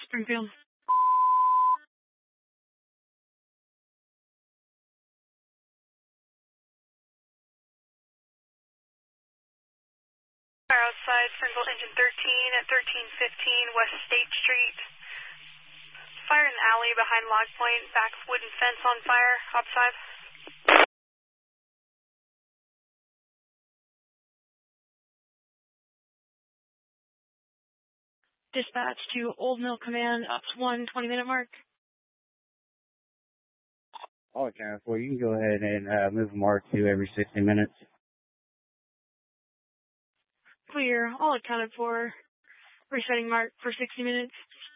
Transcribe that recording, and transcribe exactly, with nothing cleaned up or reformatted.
Springfield. Fire outside Springfield Engine thirteen at thirteen fifteen West State Street. Fire in the alley behind Log Point, back wooden fence on fire, outside. Dispatch to Old Mill Command, up to one, twenty minute mark. All accounted for. You can go ahead and uh, move Mark to every sixty minutes. Clear, all accounted for. Resetting mark for sixty minutes.